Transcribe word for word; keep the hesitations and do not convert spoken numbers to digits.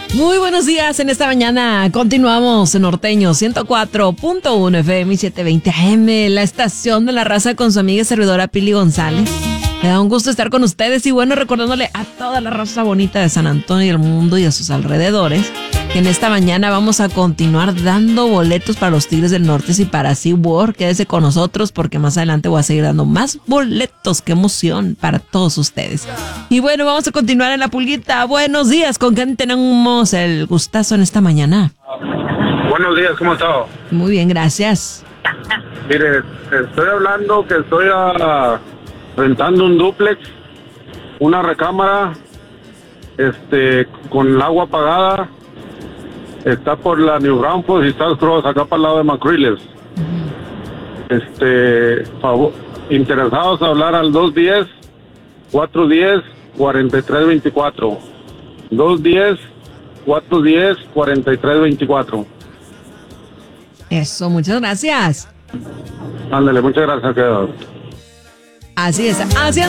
Muy buenos días en esta mañana. Continuamos en Norteño ciento cuatro punto uno F M y setecientos veinte A M, la estación de la raza con su amiga y servidora Pili González. Me da un gusto estar con ustedes y bueno, recordándole a toda la raza bonita de San Antonio y el mundo y a sus alrededores que en esta mañana vamos a continuar dando boletos para los Tigres del Norte y para SeaWorld. Quédese con nosotros porque más adelante voy a seguir dando más boletos. ¡Qué emoción para todos ustedes! Y bueno, vamos a continuar en la pulguita. Buenos días, ¿con quién tenemos el gustazo en esta mañana? Buenos días, ¿cómo está? Muy bien, gracias. Mire, estoy hablando que estoy a, rentando un dúplex, una recámara, este, con el agua apagada. Está por la New Braunfels y Star Cross, acá para el lado de McCrillis. Uh-huh. Este, favor, interesados a hablar al dos uno cero, cuatro uno cero, cuatro tres dos cuatro. dos uno cero, cuatro uno cero, cuatro tres dos cuatro. Eso, muchas gracias. Ándale, muchas gracias. Así es, así